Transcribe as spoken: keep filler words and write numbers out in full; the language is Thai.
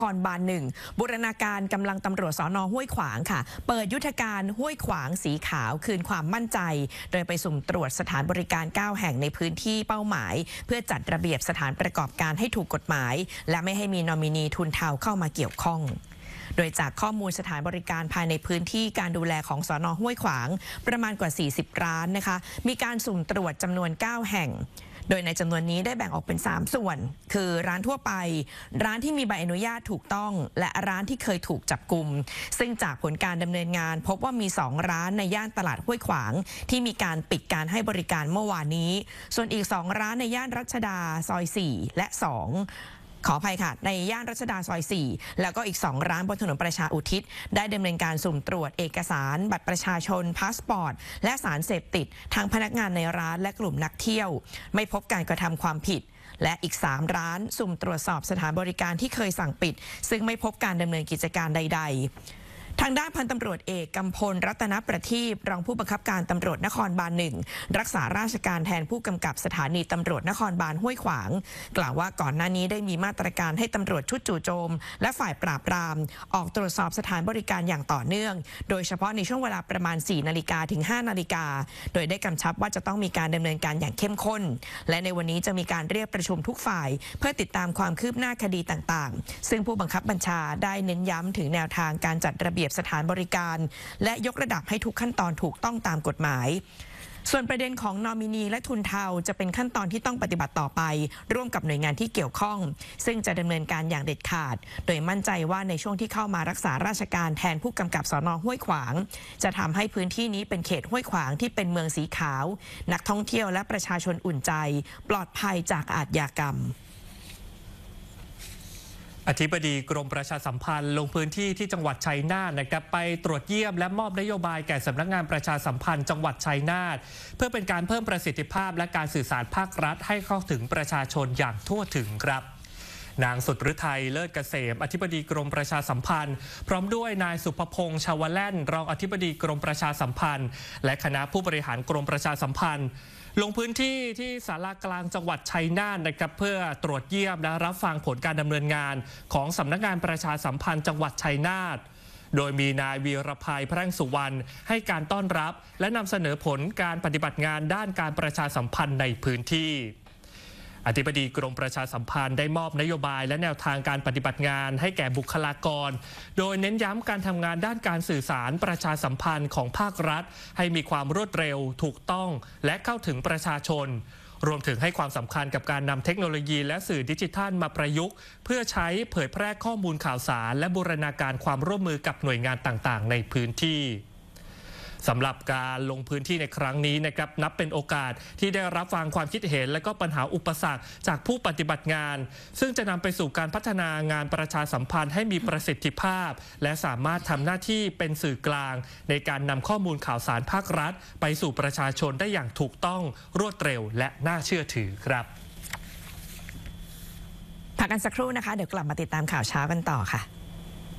นครบาลหนึ่งบูรณาการกำลังตำรวจสน.ห้วยขวางค่ะเปิดยุทธการห้วยขวางสีขาวคืนความมั่นใจโดยไปสุ่มตรวจสถานบริการเก้าแห่งในพื้นที่เป้าหมายเพื่อจัดระเบียบสถานประกอบการให้ถูกกฎหมายและไม่ให้มีนอมินีทุนเทาเข้ามาเกี่ยวข้องโดยจากข้อมูลสถานบริการภายในพื้นที่การดูแลของสน.ห้วยขวางประมาณกว่าสี่สิบร้านนะคะมีการสุ่มตรวจจำนวนเก้าแห่งโดยในจำนวนนี้ได้แบ่งออกเป็นสามส่วนคือร้านทั่วไปร้านที่มีใบอนุญาตถูกต้องและร้านที่เคยถูกจับกุมซึ่งจากผลการดำเนินงานพบว่ามีสองร้านในย่านตลาดห้วยขวางที่มีการปิดการให้บริการเมื่อวานนี้ส่วนอีกสองร้านในย่านรัชดาซอยสี่และสองขออภัยค่ะในย่านรัชดาซอยสี่แล้วก็อีกสองร้านบนถนนประชาอุทิศได้ดำเนินการสุ่มตรวจเอกสารบัตรประชาชนพาสปอร์ตและสารเสพติดทางพนักงานในร้านและกลุ่มนักเที่ยวไม่พบการกระทำความผิดและอีกสามร้านสุ่มตรวจสอบสถานบริการที่เคยสั่งปิดซึ่งไม่พบการดำเนินกิจการใดๆทางด้านพันตำรวจเอกกำพลรัตนประทีปรองผู้บังคับการตำรวจนครบาลหนึ่งรักษาราชการแทนผู้กำกับสถานีตำรวจนครบาลห้วยขวางกล่าวว่าก่อนหน้านี้ได้มีมาตรการให้ตำรวจชุดจู่โจมและฝ่ายปราบปรามออกตรวจสอบสถานบริการอย่างต่อเนื่องโดยเฉพาะในช่วงเวลาประมาณสี่นาฬิกาถึงห้านาฬิกาโดยได้กำชับว่าจะต้องมีการดำเนินการอย่างเข้มข้นและในวันนี้จะมีการเรียกประชุมทุกฝ่ายเพื่อติดตามความคืบหน้าคดีต่างๆซึ่งผู้บังคับบัญชาได้เน้นย้ำถึงแนวทางการจัดระเบียบสถานบริการและยกระดับให้ทุกขั้นตอนถูกต้องตามกฎหมายส่วนประเด็นของนอมินีและทุนเทาจะเป็นขั้นตอนที่ต้องปฏิบัติต่อไปร่วมกับหน่วยงานที่เกี่ยวข้องซึ่งจะดำเนินการอย่างเด็ดขาดโดยมั่นใจว่าในช่วงที่เข้ามารักษาราชการแทนผู้กำกับสน.ห้วยขวางจะทำให้พื้นที่นี้เป็นเขตห้วยขวางที่เป็นเมืองสีขาวนักท่องเที่ยวและประชาชนอุ่นใจปลอดภัยจากอาชญากรรมอธิบดีกรมประชาสัมพันธ์ลงพื้นที่ที่จังหวัดชัยนาทนะครับไปตรวจเยี่ยมและมอบนโยบายแก่สำนักงานประชาสัมพันธ์จังหวัดชัยนาทเพื่อเป็นการเพิ่มประสิทธิภาพและการสื่อสารภาครัฐให้เข้าถึงประชาชนอย่างทั่วถึงครับนางสุดฤทัยเลิศเกษมอธิบดีกรมประชาสัมพันธ์พร้อมด้วยนายสุภพงษ์ชาวแล่นรองอธิบดีกรมประชาสัมพันธ์และคณะผู้บริหารกรมประชาสัมพันธ์ลงพื้นที่ที่ศาลากลางจังหวัดชัยนาทนะครับเพื่อตรวจเยี่ยมและรับฟังผลการดำเนินงานของสำนักงานประชาสัมพันธ์จังหวัดชัยนาทโดยมีนายวีรภัยแพร่งสุวรรณให้การต้อนรับและนำเสนอผลการปฏิบัติงานด้านการประชาสัมพันธ์ในพื้นที่อธิบดีกรมประชาสัมพันธ์ได้มอบนโยบายและแนวทางการปฏิบัติงานให้แก่บุคลากรโดยเน้นย้ำการทำงานด้านการสื่อสารประชาสัมพันธ์ของภาครัฐให้มีความรวดเร็วถูกต้องและเข้าถึงประชาชนรวมถึงให้ความสำคัญกับการนำเทคโนโลยีและสื่อดิจิทัลมาประยุกต์เพื่อใช้เผยแพร่ข้อมูลข่าวสารและบูรณาการความร่วมมือกับหน่วยงานต่างๆในพื้นที่สำหรับการลงพื้นที่ในครั้งนี้นะครับนับเป็นโอกาสที่ได้รับฟังความคิดเห็นและก็ปัญหาอุปสรรคจากผู้ปฏิบัติงานซึ่งจะนำไปสู่การพัฒนางานประชาสัมพันธ์ให้มีประสิทธิภาพและสามารถทำหน้าที่เป็นสื่อกลางในการนำข้อมูลข่าวสารภาครัฐไปสู่ประชาชนได้อย่างถูกต้องรวดเร็วและน่าเชื่อถือครับพักกันสักครู่นะคะเดี๋ยวกลับมาติดตามข่าวเช้ากันต่อค่ะ